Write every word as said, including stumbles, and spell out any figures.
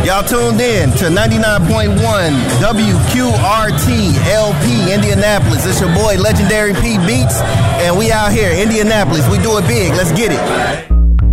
Y'all tuned in to ninety-nine point one W Q R T L P Indianapolis. It's your boy Legendary P Beats, and we out here, Indianapolis. We do it big. Let's get it.